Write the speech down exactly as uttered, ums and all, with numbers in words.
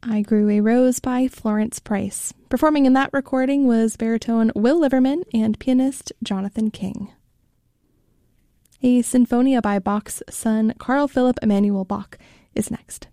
I Grew a Rose by Florence Price. Performing in that recording was baritone Will Liverman and pianist Jonathan King. A Sinfonia by Bach's son, Carl Philipp Emanuel Bach, is next.